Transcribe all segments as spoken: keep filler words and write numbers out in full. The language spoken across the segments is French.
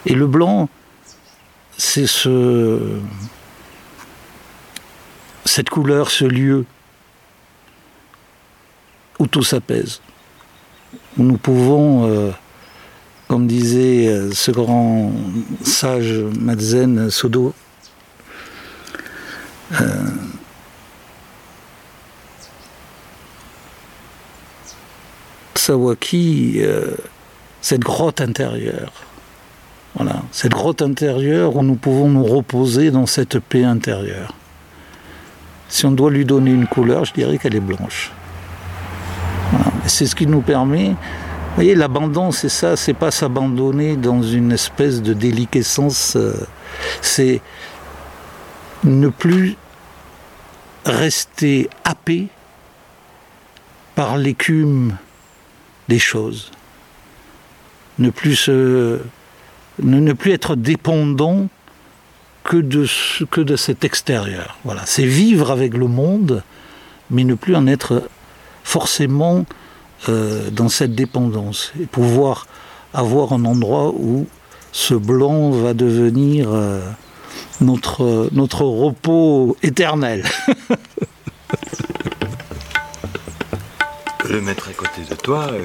Et le blanc, c'est ce, cette couleur, ce lieu où tout s'apaise, où nous pouvons, euh, comme disait euh, ce grand sage Mazen Sodo, euh, Sawaki, euh, cette grotte intérieure. Voilà, cette grotte intérieure où nous pouvons nous reposer dans cette paix intérieure. Si on doit lui donner une couleur, je dirais qu'elle est blanche. Voilà. C'est ce qui nous permet. Vous voyez, l'abandon, c'est ça, c'est pas s'abandonner dans une espèce de déliquescence, euh, c'est ne plus rester happé par l'écume des choses. Ne plus, se, ne, ne plus être dépendant que de, que de cet extérieur. Voilà. C'est vivre avec le monde, mais ne plus en être forcément euh, dans cette dépendance. Et pouvoir avoir un endroit où ce blanc va devenir euh, notre, notre repos éternel. Le mettre à côté de toi. Euh...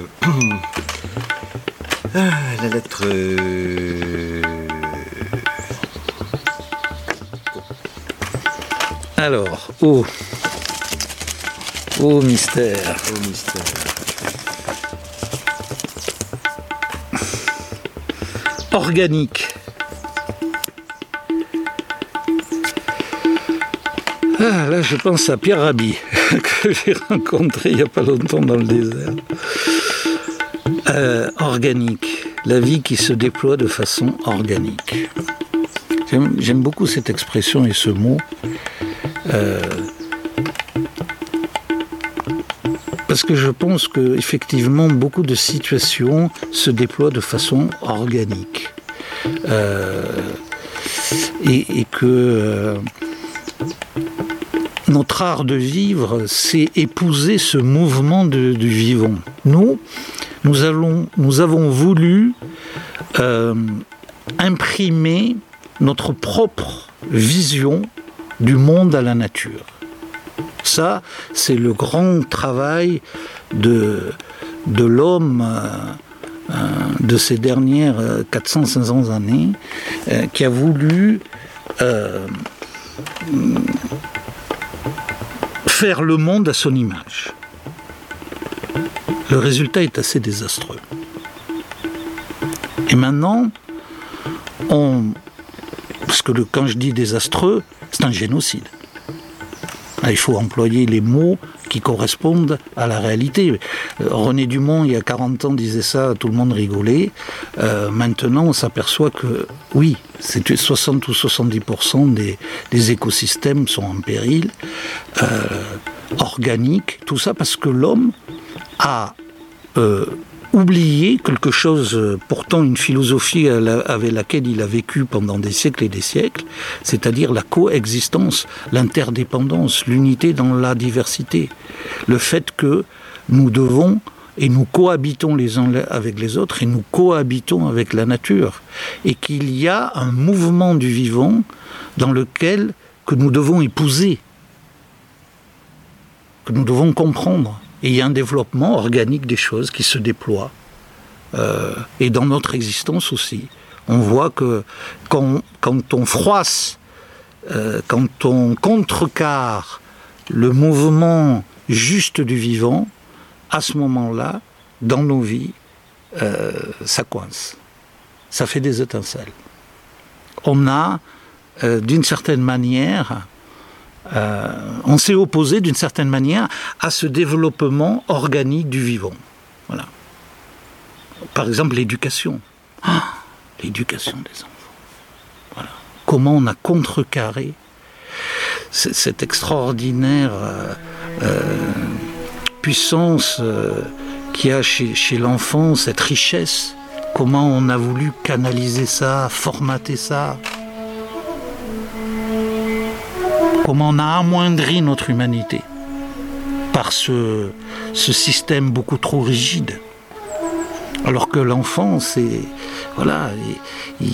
ah, la lettre. Euh... Alors, oh. Oh mystère. Oh mystère. Organique. Ah, là, je pense à Pierre Rabhi, que j'ai rencontré il n'y a pas longtemps dans le désert. Euh, organique, la vie qui se déploie de façon organique. J'aime, j'aime beaucoup cette expression et ce mot, euh, parce que je pense qu'effectivement, beaucoup de situations se déploient de façon organique. Euh, et, et que... Euh, notre art de vivre, c'est épouser ce mouvement de, du vivant. Nous, nous, allons, nous avons voulu euh, imprimer notre propre vision du monde à la nature. Ça, c'est le grand travail de, de l'homme euh, euh, de ces dernières quatre cents à cinq cents années, euh, qui a voulu... Euh, faire le monde à son image. Le résultat est assez désastreux. Et maintenant, on... parce que le, quand je dis désastreux, c'est un génocide. Il faut employer les mots qui correspondent à la réalité. René Dumont, il y a quarante ans, disait ça, tout le monde rigolait. Euh, maintenant, on s'aperçoit que, oui, c'est soixante ou soixante-dix pour cent des, des écosystèmes sont en péril, euh, organiques, tout ça parce que l'homme a euh, oublié quelque chose, pourtant une philosophie avec laquelle il a vécu pendant des siècles et des siècles, c'est-à-dire la coexistence, l'interdépendance, l'unité dans la diversité. Le fait que nous devons et nous cohabitons les uns avec les autres et nous cohabitons avec la nature. Et qu'il y a un mouvement du vivant dans lequel que nous devons épouser, que nous devons comprendre. Et il y a un développement organique des choses qui se déploie. Euh, et dans notre existence aussi. On voit que quand, quand on froisse, euh, quand on contrecarre le mouvement juste du vivant, à ce moment-là, dans nos vies, euh, ça coince. Ça fait des étincelles. On a, euh, d'une certaine manière, euh, on s'est opposé d'une certaine manière à ce développement organique du vivant. Voilà. Par exemple, l'éducation. Ah, l'éducation des enfants. Voilà. Comment on a contrecarré cette extraordinaire euh, euh, puissance euh, qu'il y a chez, chez l'enfant, cette richesse. Comment on a voulu canaliser ça, formater ça. Comment on a amoindri notre humanité par ce, ce système beaucoup trop rigide. Alors que l'enfant, c'est... Voilà, il,